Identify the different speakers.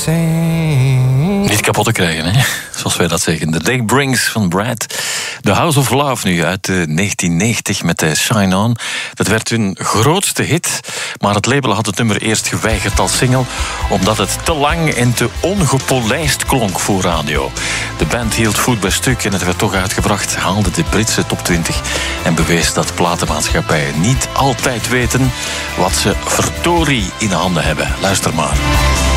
Speaker 1: Niet kapot te krijgen, hè? Zoals wij dat zeggen. The Day Brings van Brad. The House of Love nu uit 1990 met Shine On. Dat werd hun grootste hit, maar het label had het nummer eerst geweigerd als single, omdat het te lang en te ongepolijst klonk voor radio. De band hield voet bij stuk en het werd toch uitgebracht, haalde de Britse top 20 en bewees dat platenmaatschappijen niet altijd weten wat ze verdorie in handen hebben. Luister maar.